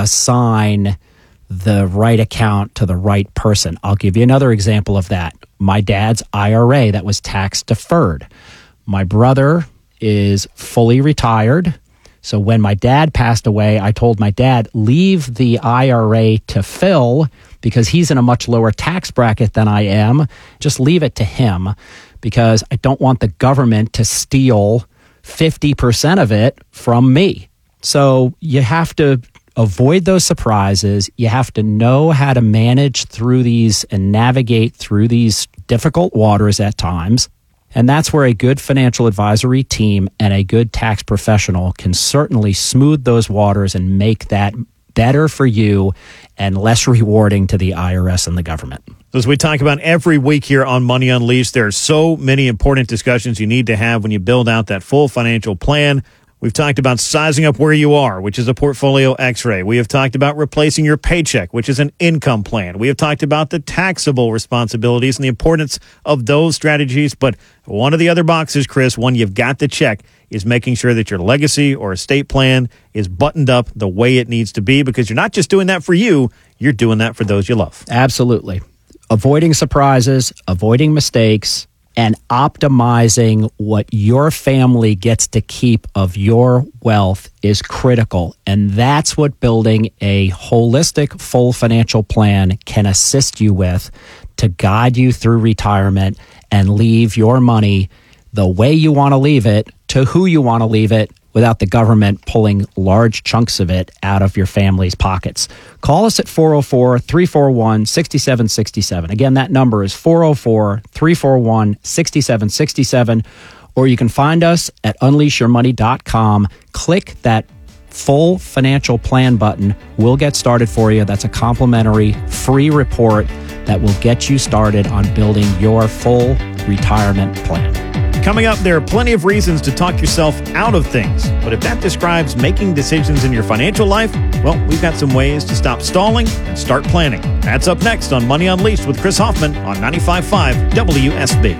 assign the right account to the right person. I'll give you another example of that. My dad's I R A that was tax deferred. My brother is fully retired. So when my dad passed away, I told my dad, leave the I R A to Phil because he's in a much lower tax bracket than I am. Just leave it to him because I don't want the government to steal fifty percent of it from me. So you have to avoid those surprises. You have to know how to manage through these and navigate through these difficult waters at times. And that's where a good financial advisory team and a good tax professional can certainly smooth those waters and make that better for you and less rewarding to the I R S and the government. As we talk about every week here on Money Unleashed, there are so many important discussions you need to have when you build out that full financial plan. We've talked about sizing up where you are, which is a portfolio x-ray. We have talked about replacing your paycheck, which is an income plan. We have talked about the taxable responsibilities and the importance of those strategies. But one of the other boxes, Chris, one you've got to check is making sure that your legacy or estate plan is buttoned up the way it needs to be, because you're not just doing that for you, you're doing that for those you love. Absolutely. Avoiding surprises, avoiding mistakes, and optimizing what your family gets to keep of your wealth is critical. And that's what building a holistic, full financial plan can assist you with to guide you through retirement and leave your money the way you want to leave it to who you want to leave it without the government pulling large chunks of it out of your family's pockets. Call us at four oh four, three four one, six seven six seven. Again, that number is four oh four, three four one, six seven six seven. Or you can find us at unleash your money dot com. Click that full financial plan button. We'll get started for you. That's a complimentary free report that will get you started on building your full retirement plan. Coming up, there are plenty of reasons to talk yourself out of things. But if that describes making decisions in your financial life, well, we've got some ways to stop stalling and start planning. That's up next on Money Unleashed with Chris Hoffman on ninety-five point five W S B.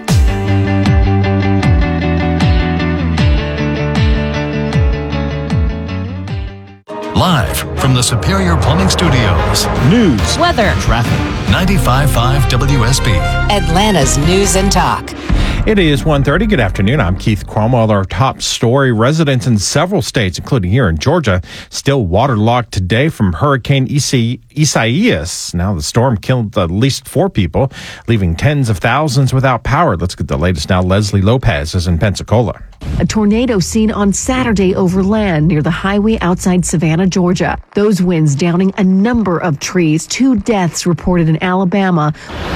Live from the Superior Plumbing Studios. News, weather, Traffic. ninety-five point five W S B. Atlanta's News and Talk. It is one thirty. Good afternoon. I'm Keith Cromwell. Our top story: residents in several states, including here in Georgia, still waterlogged today from Hurricane Isa- Isaias. Now, the storm killed at least four people, leaving tens of thousands without power. Let's get the latest now. Leslie Lopez is in Pensacola. A tornado seen on Saturday over land near the highway outside Savannah, Georgia. Those winds downing a number of trees. Two deaths reported in Alabama.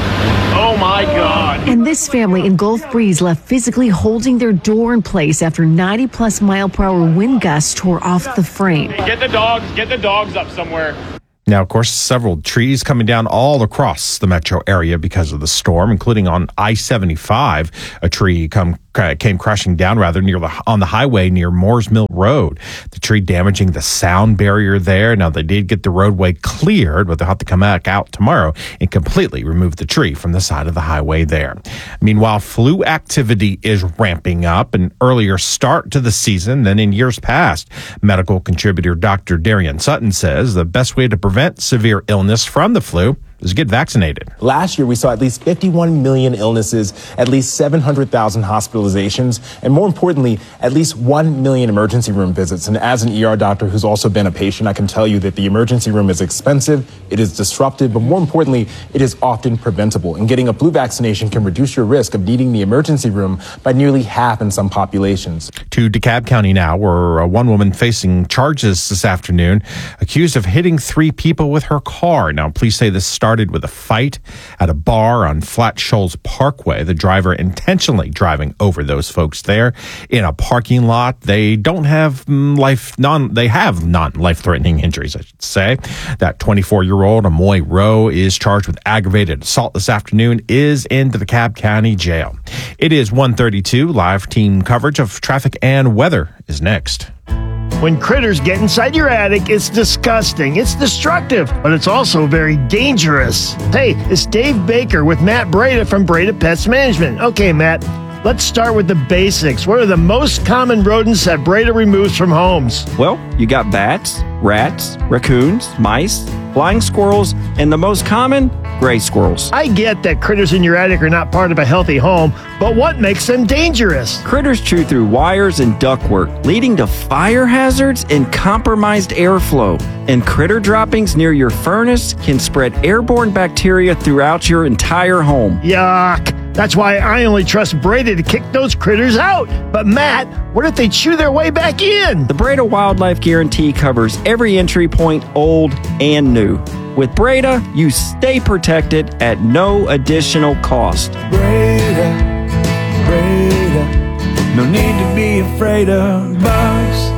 Oh, my God. And this family in Gulf Breeze left physically holding their door in place after ninety plus mile per hour wind gusts tore off the frame. Get the dogs, get the dogs up somewhere. Now, of course, several trees coming down all across the metro area because of the storm, including on I seventy-five. A tree come came crashing down rather near the on the highway near Moores Mill Road. The tree damaging the sound barrier there. Now, they did get the roadway cleared, but they'll have to come back out tomorrow and completely remove the tree from the side of the highway there. Meanwhile, flu activity is ramping up, an earlier start to the season than in years past. Medical contributor Doctor Darian Sutton says the best way to prevent severe illness from the flu is get vaccinated. Last year, we saw at least fifty-one million illnesses, at least seven hundred thousand hospitalizations, and more importantly, at least one million emergency room visits. And as an E R doctor who's also been a patient, I can tell you that the emergency room is expensive, it is disruptive, but more importantly, it is often preventable. And getting a flu vaccination can reduce your risk of needing the emergency room by nearly half in some populations. To DeKalb County now, where uh, one woman facing charges this afternoon, accused of hitting three people with her car. Now, police say this started started with a fight at a bar on Flat Shoals Parkway. The driver intentionally driving over those folks there in a parking lot. They don't have life non they have non life threatening injuries, I should say. That twenty-four year old Amoy Rowe is charged with aggravated assault this afternoon, is in the DeKalb County Jail. It is one thirty-two. Live team coverage of traffic and weather is next. When critters get inside your attic, it's disgusting. It's destructive, but it's also very dangerous. Hey, it's Dave Baker with Matt Breda from Breda Pest Management. Okay, Matt, let's start with the basics. What are the most common rodents that Breda removes from homes? Well, you got bats, rats, raccoons, mice, flying squirrels, and the most common, gray squirrels. I get that critters in your attic are not part of a healthy home, but what makes them dangerous? Critters chew through wires and ductwork, leading to fire hazards and compromised airflow. And critter droppings near your furnace can spread airborne bacteria throughout your entire home. Yuck. That's why I only trust Breda to kick those critters out. But Matt, what if they chew their way back in? The Breda Wildlife Guarantee covers every entry point, old and new. With Breda, you stay protected at no additional cost. Breda, Breda, no need to be afraid of bugs.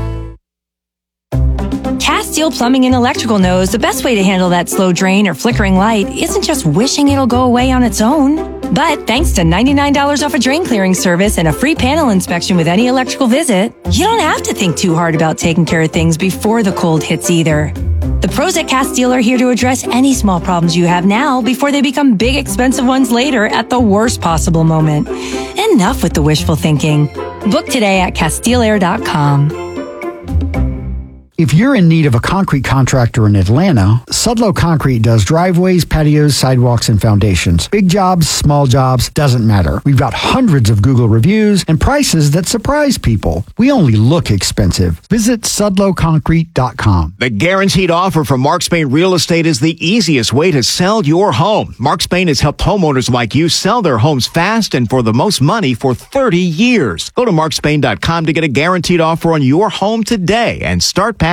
Castile Plumbing and Electrical knows the best way to handle that slow drain or flickering light isn't just wishing it'll go away on its own. But thanks to ninety-nine dollars off a drain clearing service and a free panel inspection with any electrical visit, you don't have to think too hard about taking care of things before the cold hits either. The pros at Castile are here to address any small problems you have now before they become big, expensive ones later at the worst possible moment. Enough with the wishful thinking. Book today at Castile Air dot com. If you're in need of a concrete contractor in Atlanta, Sudlow Concrete does driveways, patios, sidewalks, and foundations. Big jobs, small jobs, doesn't matter. We've got hundreds of Google reviews and prices that surprise people. We only look expensive. Visit Sudlow Concrete dot com. The guaranteed offer from Mark Spain Real Estate is the easiest way to sell your home. Mark Spain has helped homeowners like you sell their homes fast and for the most money for thirty years. Go to Mark Spain dot com to get a guaranteed offer on your home today and start packing.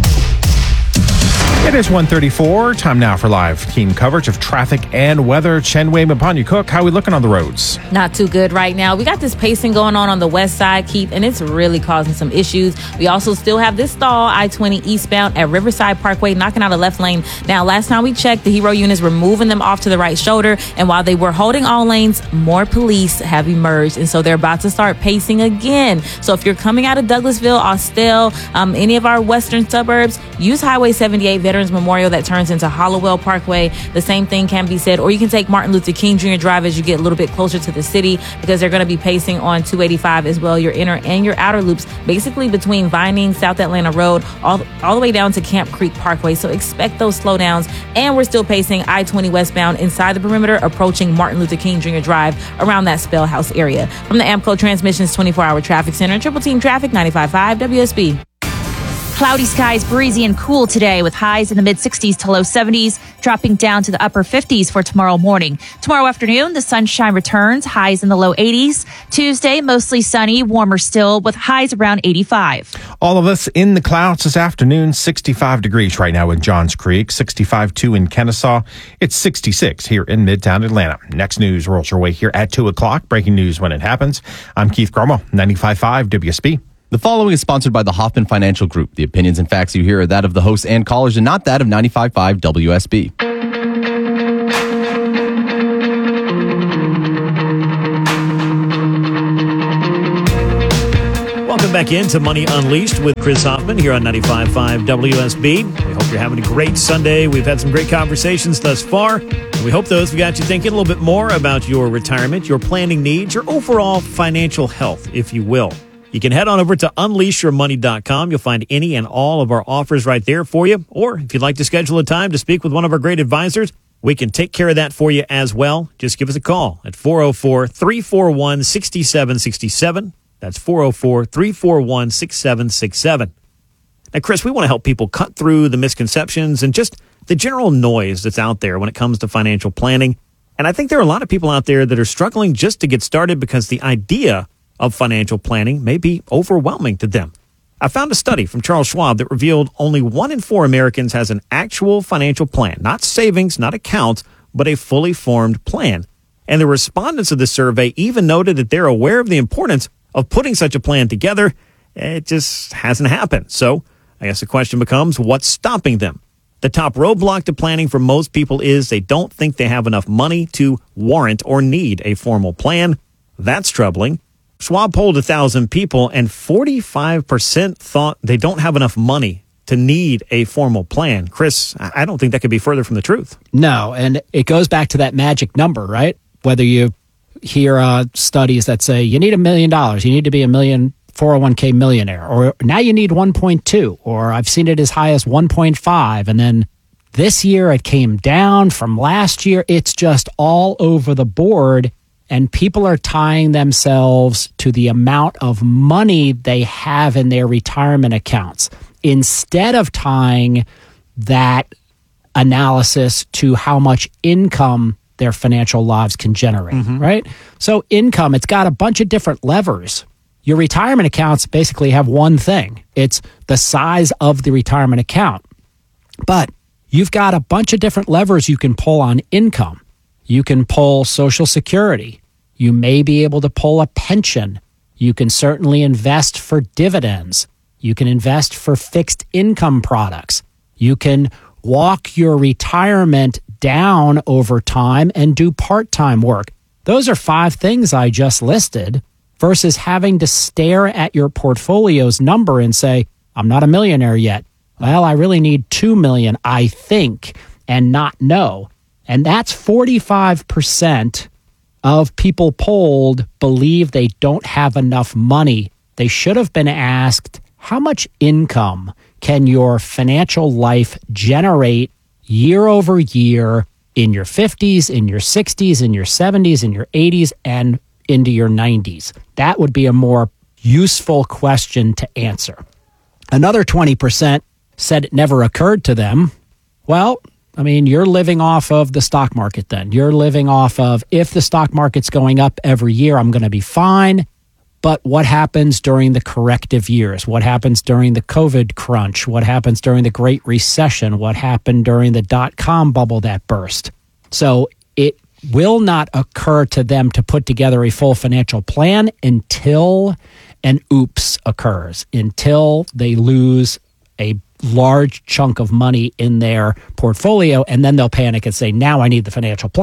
It is one thirty-four. Time now for live team coverage of traffic and weather. Chen Wei Mapanya Cook, how are we looking on the roads? Not too good right now. We got this pacing going on on the west side, Keith, and it's really causing some issues. We also still have this stall, I twenty eastbound at Riverside Parkway, knocking out a left lane. Now, last time we checked, the Hero units were moving them off to the right shoulder, and while they were holding all lanes, more police have emerged, and so they're about to start pacing again. So if you're coming out of Douglasville, Austell, um, any of our western suburbs, use Highway seventy-eight, Veterans Memorial that turns into Hollowell Parkway. The same thing can be said. Or you can take Martin Luther King Junior Drive as you get a little bit closer to the city, because they're going to be pacing on two eighty-five as well, your inner and your outer loops, basically between Vining, South Atlanta Road, all, all the way down to Camp Creek Parkway. So expect those slowdowns. And we're still pacing I twenty westbound inside the perimeter, approaching Martin Luther King Junior Drive around that Spell House area. From the Amco Transmissions twenty-four hour Traffic Center, Triple Team Traffic, ninety-five point five W S B. Cloudy skies, breezy and cool today with highs in the mid sixties to low seventies, dropping down to the upper fifties for tomorrow morning. Tomorrow afternoon, the sunshine returns, highs in the low eighties. Tuesday, mostly sunny, warmer still with highs around eighty-five. All of us in the clouds this afternoon, sixty-five degrees right now in Johns Creek, sixty-five two in Kennesaw. It's sixty-six here in Midtown Atlanta. Next news rolls your way here at two o'clock. Breaking news when it happens. I'm Keith Cromwell, ninety-five point five W S B. The following is sponsored by the Hoffman Financial Group. The opinions and facts you hear are that of the hosts and callers and not that of ninety-five point five W S B. Welcome back into Money Unleashed with Chris Hoffman here on ninety-five point five W S B. We hope you're having a great Sunday. We've had some great conversations thus far. And we hope those have got you thinking a little bit more about your retirement, your planning needs, your overall financial health, if you will. You can head on over to unleash your money dot com. You'll find any and all of our offers right there for you. Or if you'd like to schedule a time to speak with one of our great advisors, we can take care of that for you as well. Just give us a call at four oh four, three four one, six seven six seven. That's four oh four, three four one, six seven six seven. Now, Chris, we want to help people cut through the misconceptions and just the general noise that's out there when it comes to financial planning. And I think there are a lot of people out there that are struggling just to get started because the idea of financial planning may be overwhelming to them. I found a study from Charles Schwab that revealed only one in four Americans has an actual financial plan, not savings, not accounts, but a fully formed plan. And the respondents of this survey even noted that they're aware of the importance of putting such a plan together. It just hasn't happened. So I guess the question becomes, what's stopping them? The top roadblock to planning for most people is they don't think they have enough money to warrant or need a formal plan. That's troubling. Schwab polled one thousand people, and forty-five percent thought they don't have enough money to need a formal plan. Chris, I don't think that could be further from the truth. No, and it goes back to that magic number, right? Whether you hear uh, studies that say you need a million dollars, you need to be a million four oh one k millionaire, or now you need one point two, or I've seen it as high as one point five, and then this year it came down from last year. It's just all over the board. And people are tying themselves to the amount of money they have in their retirement accounts instead of tying that analysis to how much income their financial lives can generate, mm-hmm. right? So income, it's got a bunch of different levers. Your retirement accounts basically have one thing. It's the size of the retirement account. But you've got a bunch of different levers you can pull on income. You can pull Social Security. You may be able to pull a pension. You can certainly invest for dividends. You can invest for fixed income products. You can walk your retirement down over time and do part-time work. Those are five things I just listed versus having to stare at your portfolio's number and say, I'm not a millionaire yet. Well, I really need two million, I think, and not know. And that's forty-five percent of people polled believe they don't have enough money. They should have been asked, how much income can your financial life generate year over year in your fifties, in your sixties, in your seventies, in your eighties, and into your nineties? That would be a more useful question to answer. Another twenty percent said it never occurred to them. Well, I mean, you're living off of the stock market then. You're living off of, if the stock market's going up every year, I'm going to be fine. But what happens during the corrective years? What happens during the COVID crunch? What happens during the Great Recession? What happened during the dot-com bubble that burst? So it will not occur to them to put together a full financial plan until an oops occurs, until they lose a large chunk of money in their portfolio, and then they'll panic and say, now I need the financial plan.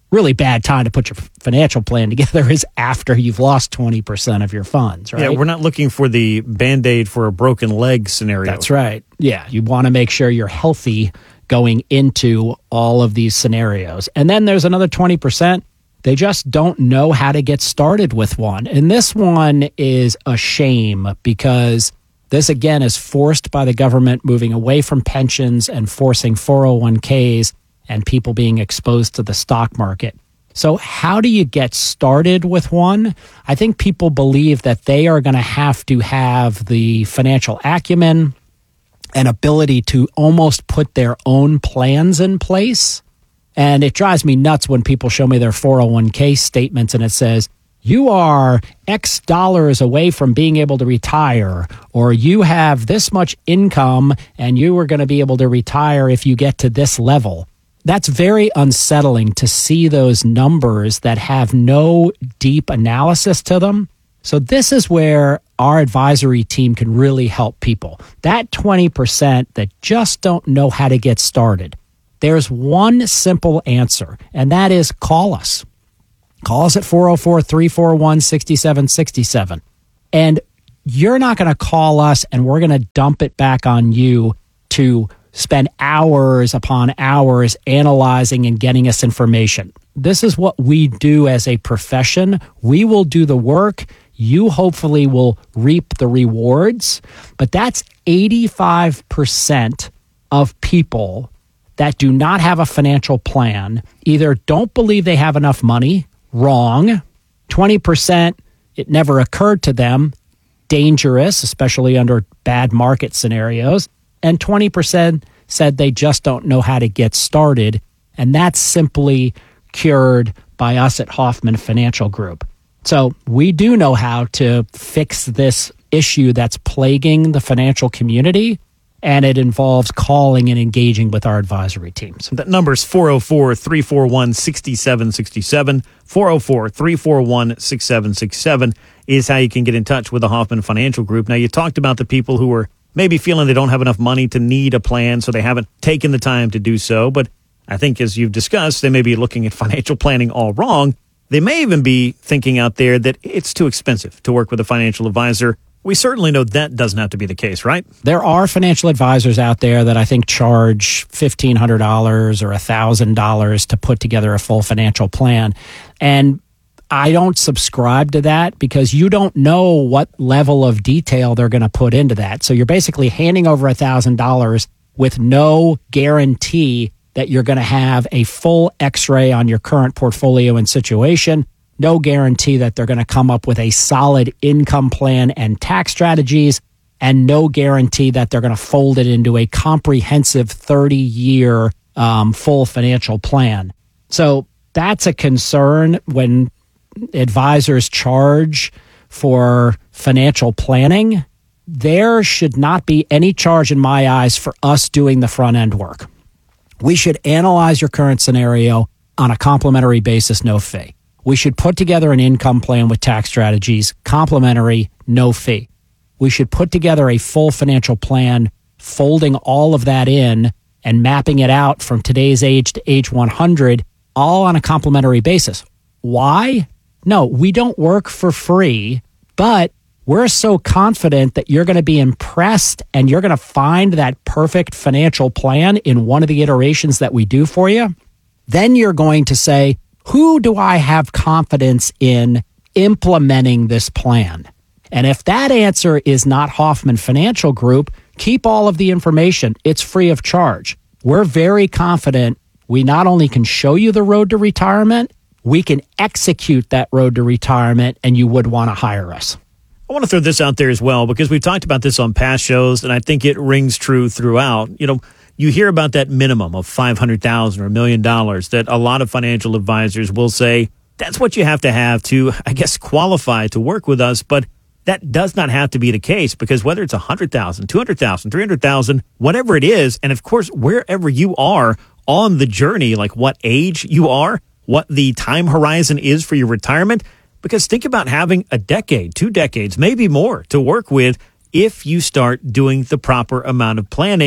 really bad time to put your financial plan together is after you've lost twenty percent of your funds, right? Yeah, we're not looking for the Band-Aid for a broken leg scenario. That's right. Yeah, you want to make sure you're healthy going into all of these scenarios. And then there's another twenty percent. They just don't know how to get started with one. And this one is a shame because this, again, is forced by the government moving away from pensions and forcing four oh one k's and people being exposed to the stock market. So how do you get started with one? I think people believe that they are going to have to have the financial acumen and ability to almost put their own plans in place. And it drives me nuts when people show me their four oh one k statements and it says, you are X dollars away from being able to retire, or you have this much income and you are going to be able to retire if you get to this level. That's very unsettling to see those numbers that have no deep analysis to them. So this is where our advisory team can really help people. That twenty percent that just don't know how to get started. There's one simple answer, and that is call us. Call us at four oh four, three four one, six seven six seven. And you're not going to call us and we're going to dump it back on you to spend hours upon hours analyzing and getting us information. This is what we do as a profession. We will do the work. You hopefully will reap the rewards. But that's eighty-five percent of people that do not have a financial plan, either don't believe they have enough money, wrong. twenty percent, it never occurred to them, dangerous, especially under bad market scenarios. And twenty percent said they just don't know how to get started. And that's simply cured by us at Hoffman Financial Group. So we do know how to fix this issue that's plaguing the financial community. And it involves calling and engaging with our advisory teams. That number is four oh four, three four one, six seven six seven. four oh four, three four one, six seven six seven is how you can get in touch with the Hoffman Financial Group. Now, you talked about the people who are maybe feeling they don't have enough money to need a plan, so they haven't taken the time to do so. But I think, as you've discussed, they may be looking at financial planning all wrong. They may even be thinking out there that it's too expensive to work with a financial advisor. We certainly know that doesn't have to be the case, right? There are financial advisors out there that I think charge fifteen hundred dollars or one thousand dollars to put together a full financial plan. And I don't subscribe to that because you don't know what level of detail they're going to put into that. So you're basically handing over one thousand dollars with no guarantee that you're going to have a full x-ray on your current portfolio and situation. No guarantee that they're going to come up with a solid income plan and tax strategies, and no guarantee that they're going to fold it into a comprehensive thirty-year um, full financial plan. So that's a concern when advisors charge for financial planning. There should not be any charge in my eyes for us doing the front end work. We should analyze your current scenario on a complimentary basis, no fee. We should put together an income plan with tax strategies, complimentary, no fee. We should put together a full financial plan, folding all of that in and mapping it out from today's age to age one hundred, all on a complimentary basis. Why? No, we don't work for free, but we're so confident that you're going to be impressed and you're going to find that perfect financial plan in one of the iterations that we do for you. Then you're going to say, who do I have confidence in implementing this plan? And if that answer is not Hoffman Financial Group, keep all of the information. It's free of charge. We're very confident we not only can show you the road to retirement, we can execute that road to retirement, and you would want to hire us. I want to throw this out there as well, because we've talked about this on past shows, and I think it rings true throughout. You know, you hear about that minimum of five hundred thousand dollars or a million dollars that a lot of financial advisors will say, that's what you have to have to, I guess, qualify to work with us. But that does not have to be the case, because whether it's one hundred thousand dollars, two hundred thousand dollars, three hundred thousand dollars, whatever it is, and of course, wherever you are on the journey, like what age you are, what the time horizon is for your retirement, because think about having a decade, two decades, maybe more to work with if you start doing the proper amount of planning.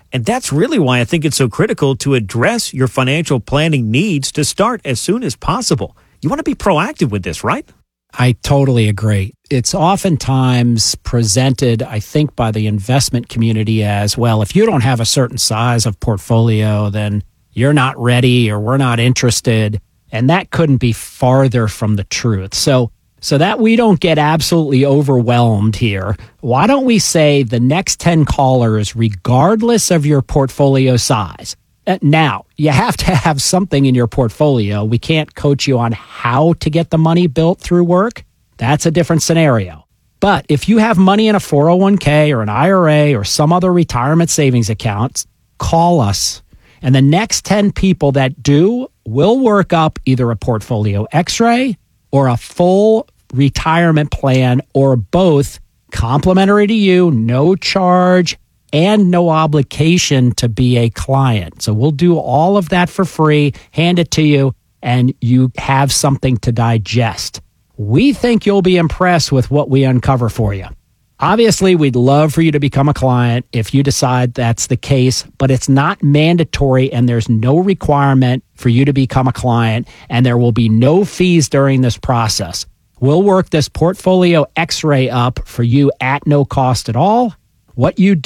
And that's really why I think it's so critical to address your financial planning needs to start as soon as possible. You want to be proactive with this, right? I totally agree. It's oftentimes presented, I think, by the investment community as, well, if you don't have a certain size of portfolio, then you're not ready or we're not interested. And that couldn't be farther from the truth. So, so that we don't get absolutely overwhelmed here, why don't we say the next ten callers, regardless of your portfolio size? Now, you have to have something in your portfolio. We can't coach you on how to get the money built through work. That's a different scenario. But if you have money in a four oh one k or an I R A or some other retirement savings accounts, call us. And the next ten people that do, will work up either a portfolio x-ray or a full retirement plan or both, complimentary to you, no charge, and no obligation to be a client. So we'll do all of that for free, hand it to you, and you have something to digest. We think you'll be impressed with what we uncover for you. Obviously, we'd love for you to become a client if you decide that's the case, but it's not mandatory and there's no requirement for you to become a client, and there will be no fees during this process. We'll work this portfolio x-ray up for you at no cost at all. What you do